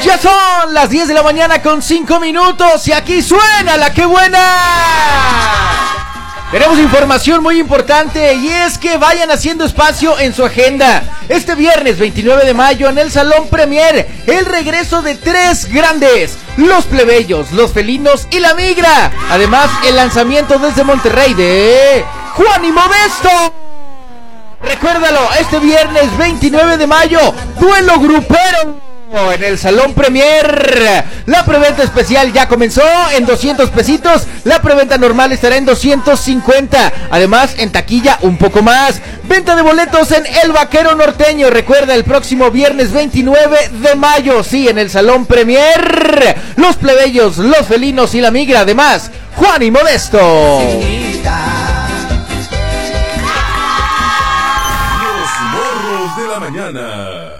Ya son las 10 de la mañana con 5 minutos y aquí suena la que buena. Tenemos información muy importante y es que vayan haciendo espacio en su agenda. Este viernes 29 de mayo en el Salón Premier, el regreso de 3 grandes: Los Plebeyos, Los Felinos y La Migra. Además, el lanzamiento desde Monterrey de Juan y Modesto. Recuérdalo, este viernes 29 de mayo, duelo grupero en el Salón Premier. La preventa especial ya comenzó en 200 pesitos. La preventa normal estará en 250. Además, en taquilla un poco más. Venta de boletos en El Vaquero Norteño. Recuerda, el próximo viernes 29 de mayo, sí, en el Salón Premier. Los Plebeyos, Los Felinos y La Migra. Además, Juan y Modesto. Los morros de la mañana.